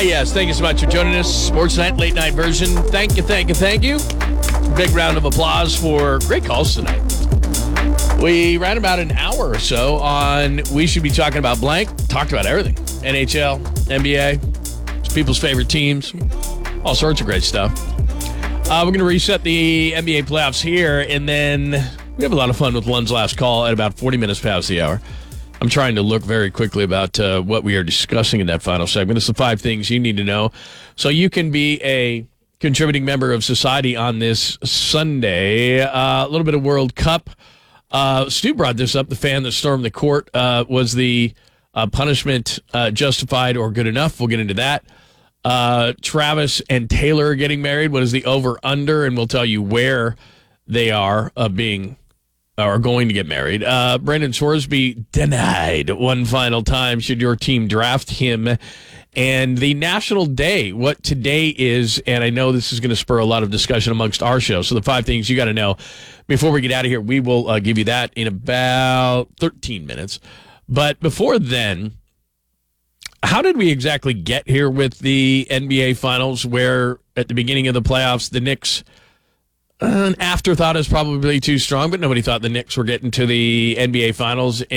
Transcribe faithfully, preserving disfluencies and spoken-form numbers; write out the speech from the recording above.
yes. Thank you so much for joining us. Sports Night, late night version. Thank you, thank you, thank you. Big round of applause for great calls tonight. We ran about an hour or so on We Should Be Talking About Blank. Talked about everything. N H L, N B A, people's favorite teams, all sorts of great stuff. Uh, we're going to reset the N B A playoffs here, and then we have a lot of fun with Lund's last call at about forty minutes past the hour. I'm trying to look very quickly about uh, what we are discussing in that final segment. It's the five things you need to know so you can be a contributing member of society on this Sunday. Uh, a little bit of World Cup. Uh, Stu brought this up. The fan that stormed the court. Uh, was the uh, punishment uh, justified or good enough? We'll get into that. Uh, Travis and Taylor are getting married. What is the over-under? And we'll tell you where they are uh, being are going to get married. Uh, Brendan Scoresby denied one final time should your team draft him. And the National Day, what today is, and I know this is going to spur a lot of discussion amongst our show. So the five things you got to know before we get out of here, we will uh, give you that in about thirteen minutes. But before then, how did we exactly get here with the N B A Finals where at the beginning of the playoffs, the Knicks, uh, an afterthought is probably too strong, but nobody thought the Knicks were getting to the N B A Finals.